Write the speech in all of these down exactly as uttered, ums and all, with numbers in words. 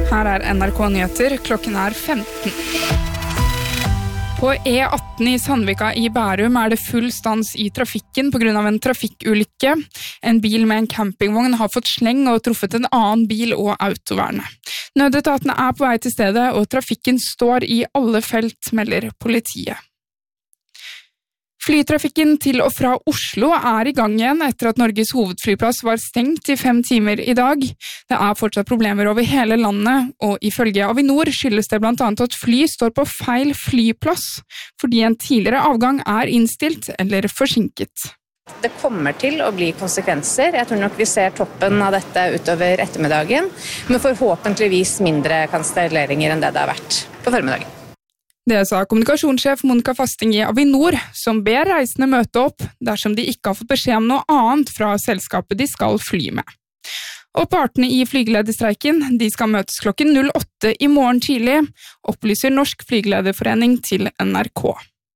Her er N R K Nyheter, klokken er femten. På E atten i Sandvika i Bærum er det full stans i trafikken på grunn av en trafikkulykke. En bil med en campingvogn har fått sleng og truffet en annen bil og autovernet. Nødetatene er på vei til stedet, og trafikken står i alle felt, melder politiet. Flytrafikken til og fra Oslo er i gang igjen etter at Norges hovedflyplass var stengt i fem timer i dag. Det er fortsatt problemer over hele landet, og ifølge Avinor skyldes det blant annet at fly står på feil flyplass, fordi en tidligere avgang er innstilt eller forsinket. Det kommer til å bli konsekvenser. Jeg tror nok vi ser toppen av dette utover ettermiddagen, men forhåpentligvis mindre kanselleringer enn det det har vært på formiddagen. Det sa kommunikasjonssjef Monica Fasting i Avinor, som ber reisende møte opp dersom de ikke har fått beskjed om noe annet fra selskapet de skal fly med. Og partene i flygelederstreiken, de skal møtes klokken null åtte i morgen tidlig, opplyser Norsk Flygelederforening til N R K.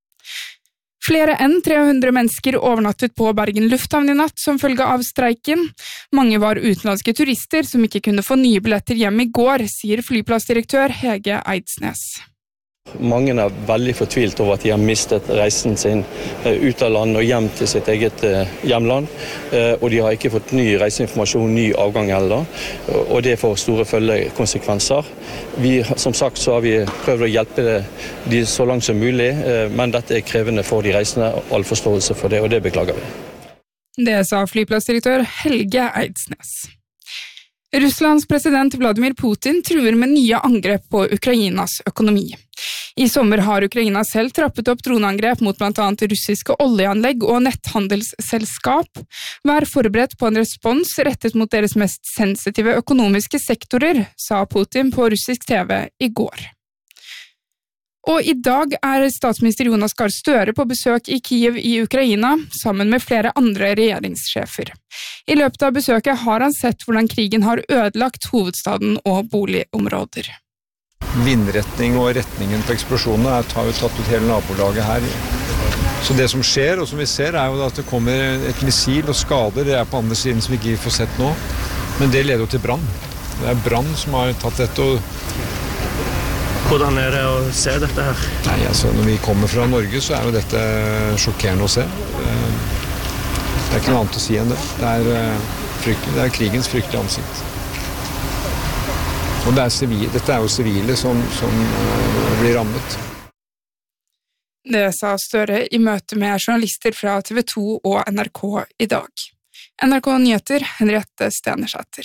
Flere enn tre hundre mennesker overnattet på Bergen lufthavn i natt som følge av streiken. Mange var utenlandske turister som ikke kunne få nye billetter hjem i går, sier flyplassdirektør Hege Eidsnes. Mange er veldig fortvilt over at de har mistet reisen sin ut av land og hjem til sitt eget hjemland, og de har ikke fått ny reiseinformasjon, ny avgang heller, og det får store følgekonsekvenser. Vi, som sagt, så har vi prøvd å hjelpe de så langt som mulig, men dette er krevende for de reisende, all forståelse for det, og det beklager vi. Det sa flyplassdirektør Helge Eidsnes. Russlands president Vladimir Putin truer med nye angrep på Ukrainas økonomi. I sommer har Ukraina selv trappet opp dronangrep mot blant annet russiske oljeanlegg og netthandelsselskap. Vær forberedt på en respons rettet mot deres mest sensitive økonomiske sektorer, sa Putin på russisk T V i går. Og i dag er statsminister Jonas Gahr Støre på besøk i Kiev i Ukraina, sammen med flere andre regjeringssjefer. I løpet av besøket har han sett hvordan krigen har ødelagt hovedstaden og boligområder. Vindretning og retningen på eksplosjonene har jo tatt ut hele nabolaget her. Så det som skjer, og som vi ser, er jo at det kommer et missil og skader. Det er på andre siden som vi ikke får sett nå, men det leder jo til brann. Det er brann som har tatt dette. Og hvordan er det å se dette her? Nei, altså når vi kommer fra Norge så er jo dette sjokkerende å se. Det er ikke noe annet å si enn det. Det er, fryktelig, det er krigens fryktelige ansikt. Og det er sivile, dette er jo sivile som, som blir rammet. Det sa Støre i møte med journalister fra T V to og N R K i dag. N R K Nyheter, Henriette Stenersæter.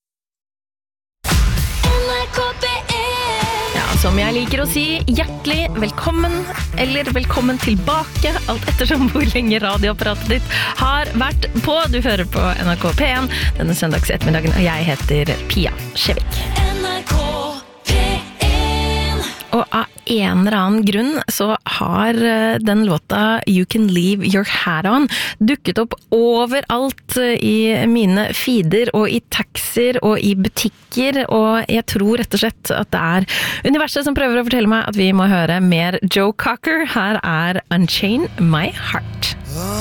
Som jeg liker å si, hjertelig velkommen, eller velkommen tilbake, alt ettersom hvor lenge radioapparatet ditt har vært på. Du hører på N R K P én denne søndags ettermiddagen, og jeg heter Pia Skjevik. N R K P én. Og av en eller annen grunn så har den låta You Can Leave Your Hat On dukket opp overalt i mine feeder og i taxier og i butikker, og jeg tror rett og slett at det er universet som prøver å fortelle meg at vi må høre mer Joe Cocker. Her er Unchain My Heart.